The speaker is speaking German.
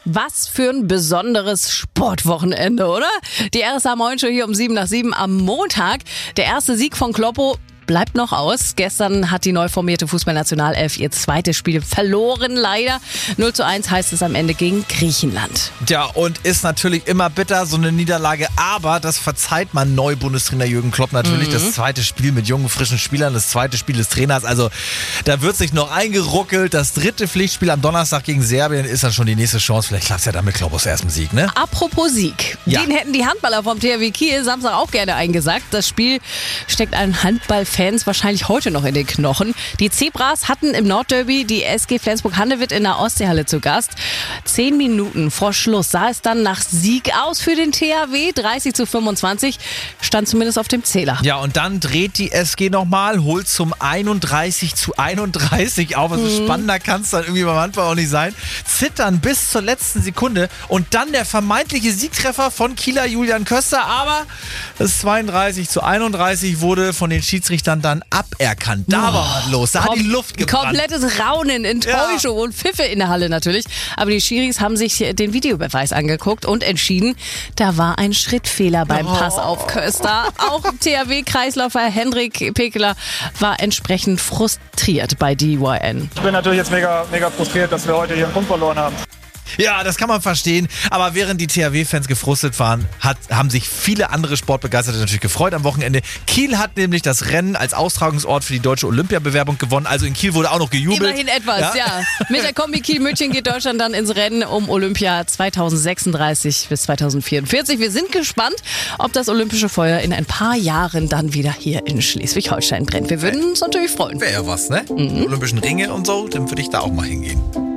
Was für ein besonderes Sportwochenende, oder? Die RSA Moin Show hier um 7:07 am Montag. Der erste Sieg von Kloppo bleibt noch aus. Gestern hat die neu formierte Fußballnationalelf ihr zweites Spiel verloren, leider. 0:1 heißt es am Ende gegen Griechenland. Ja, und ist natürlich immer bitter, so eine Niederlage. Aber das verzeiht man Neu-Bundestrainer Jürgen Klopp natürlich. Das zweite Spiel mit jungen, frischen Spielern, das zweite Spiel des Trainers. Also da wird sich noch eingeruckelt. Das dritte Pflichtspiel am Donnerstag gegen Serbien ist dann schon die nächste Chance. Vielleicht klappt es ja dann mit Kloppos erstem Sieg, ne? Apropos Sieg. Ja. Den hätten die Handballer vom THW Kiel Samstag auch gerne eingesackt. Das Spiel steckt allen Handballfans wahrscheinlich heute noch in den Knochen. Die Zebras hatten im Nordderby die SG Flensburg-Handewitt in der Ostseehalle zu Gast. 10 Minuten vor Schluss sah es dann nach Sieg aus für den THW. 30:25 stand zumindest auf dem Zähler. Ja, und dann dreht die SG nochmal, holt zum 31:31 auf. Also spannender kann es dann irgendwie beim Handball auch nicht sein. Zittern bis zur letzten Sekunde und dann der vermeintliche Siegtreffer von Kieler Julian Köster. Aber das 32:31 wurde von den Schiedsrichtern dann aberkannt. Da war was los. Da hat die Luft gebrannt. Komplettes Raunen, Enttäuschung und Pfiffe in der Halle natürlich. Aber die Schiris haben sich den Videobeweis angeguckt und entschieden, da war ein Schrittfehler beim Pass auf Köster. Auch THW-Kreisläufer Hendrik Pekeler war entsprechend frustriert bei DYN. Ich bin natürlich jetzt mega frustriert, dass wir heute hier einen Punkt verloren haben. Ja, das kann man verstehen. Aber während die THW-Fans gefrustet waren, haben sich viele andere Sportbegeisterte natürlich gefreut am Wochenende. Kiel hat nämlich das Rennen als Austragungsort für die deutsche Olympiabewerbung gewonnen. Also in Kiel wurde auch noch gejubelt. Immerhin etwas, ja. Mit der Kombi Kiel-München geht Deutschland dann ins Rennen um Olympia 2036 bis 2044. Wir sind gespannt, ob das olympische Feuer in ein paar Jahren dann wieder hier in Schleswig-Holstein brennt. Wir würden uns natürlich freuen. Wäre ja was, ne? Olympischen Ringe und so, dann würde ich da auch mal hingehen.